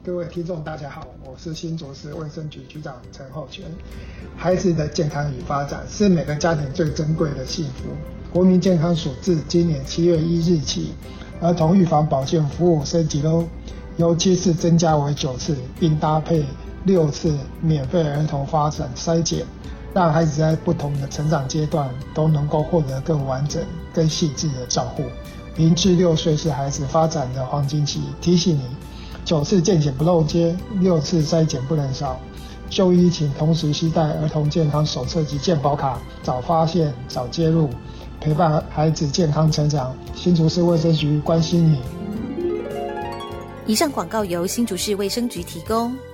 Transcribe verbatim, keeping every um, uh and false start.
各位听众大家好，我是新竹市卫生局局长陈厚全。孩子的健康与发展是每个家庭最珍贵的幸福。国民健康署自今年七月一日起，儿童预防保健服务升级喽，由七次增加为九次，并搭配六次免费儿童发展筛检，让孩子在不同的成长阶段都能够获得更完整、更细致的照护。零至六岁是孩子发展的黄金期，提醒你，九次健检不漏接，六次筛检不能少。就医请同时携带儿童健康手册及健保卡，早发现、早介入，陪伴孩子健康成长。新竹市卫生局关心你。 以上广告由新竹市卫生局提供。